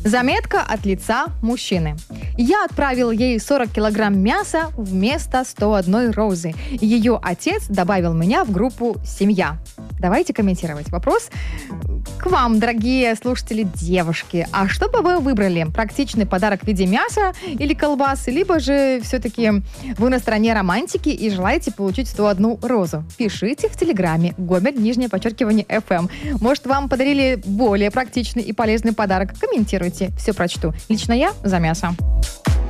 Заметка от лица мужчины. Я отправил ей 40 килограмм мяса вместо 101 розы. Ее отец добавил меня в группу «Семья». Давайте комментировать. Вопрос к вам, дорогие слушатели девушки. А что бы вы выбрали? Практичный подарок в виде мяса или колбасы? Либо же все-таки вы на стороне романтики и желаете получить 101 розу? Пишите в Телеграме _FM. Может, вам подарили более практичный и полезный подарок? Комментируйте. Все прочту. Лично я за мясо.